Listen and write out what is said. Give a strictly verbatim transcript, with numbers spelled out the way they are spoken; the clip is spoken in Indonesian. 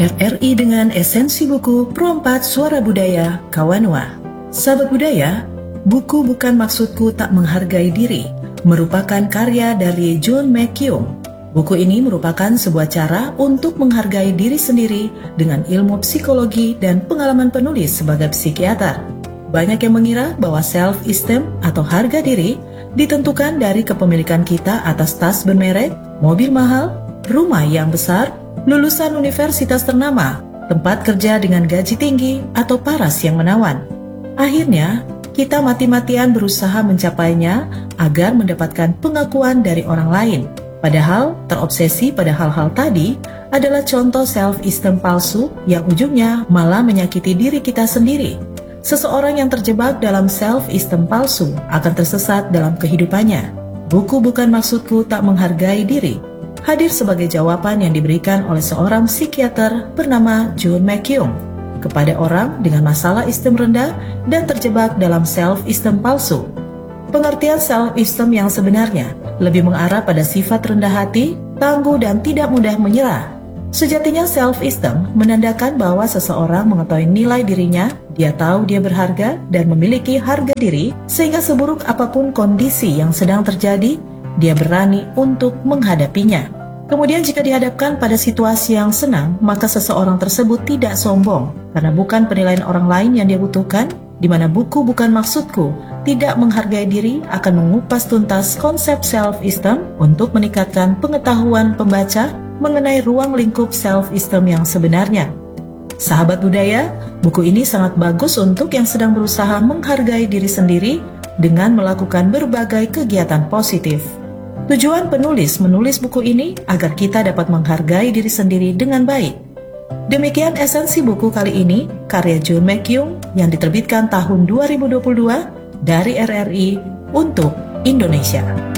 R R I dengan esensi buku Pro empat Suara Budaya Kawanua. Sahabat budaya, buku Bukan Maksudku Tak Menghargai Diri merupakan karya dari John McKeown. Buku ini merupakan sebuah cara untuk menghargai diri sendiri dengan ilmu psikologi dan pengalaman penulis sebagai psikiater. Banyak yang mengira bahwa self-esteem atau harga diri ditentukan dari kepemilikan kita atas tas bermerek, mobil mahal, rumah yang besar, lulusan universitas ternama, tempat kerja dengan gaji tinggi, atau paras yang menawan. Akhirnya, kita mati-matian berusaha mencapainya agar mendapatkan pengakuan dari orang lain. Padahal, terobsesi pada hal-hal tadi adalah contoh self-esteem palsu yang ujungnya malah menyakiti diri kita sendiri. Seseorang yang terjebak dalam self-esteem palsu akan tersesat dalam kehidupannya. Buku Bukan Maksudku Tak Menghargai Diri hadir sebagai jawaban yang diberikan oleh seorang psikiater bernama John McKeown kepada orang dengan masalah esteem rendah dan terjebak dalam self-esteem palsu. Pengertian self-esteem yang sebenarnya lebih mengarah pada sifat rendah hati, tangguh, dan tidak mudah menyerah. Sejatinya self-esteem menandakan bahwa seseorang mengetahui nilai dirinya, dia tahu dia berharga dan memiliki harga diri, sehingga seburuk apapun kondisi yang sedang terjadi, dia berani untuk menghadapinya. Kemudian jika dihadapkan pada situasi yang senang, maka seseorang tersebut tidak sombong, karena bukan penilaian orang lain yang dia butuhkan, di mana buku Bukan Maksudku tidak menghargai diri akan mengupas tuntas konsep self-esteem untuk meningkatkan pengetahuan pembaca mengenai ruang lingkup self-esteem yang sebenarnya. Sahabat budaya, buku ini sangat bagus untuk yang sedang berusaha menghargai diri sendiri dengan melakukan berbagai kegiatan positif. Tujuan penulis menulis buku ini agar kita dapat menghargai diri sendiri dengan baik. Demikian esensi buku kali ini, karya John McKeown yang diterbitkan tahun dua ribu dua puluh dua dari R R I untuk Indonesia.